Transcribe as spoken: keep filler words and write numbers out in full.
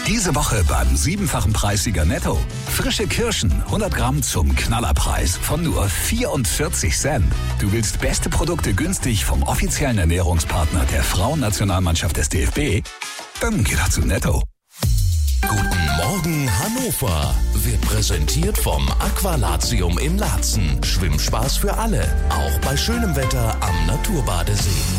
Diese Woche beim siebenfachen Preissieger Netto. Frische Kirschen, hundert Gramm zum Knallerpreis von nur vierundvierzig Cent. Du willst beste Produkte günstig vom offiziellen Ernährungspartner der Frauennationalmannschaft des D F B? Dann geh doch zu Netto. Guten Morgen Hannover wird präsentiert vom Aqualatium in Laatzen. Schwimmspaß für alle, auch bei schönem Wetter am Naturbadesee.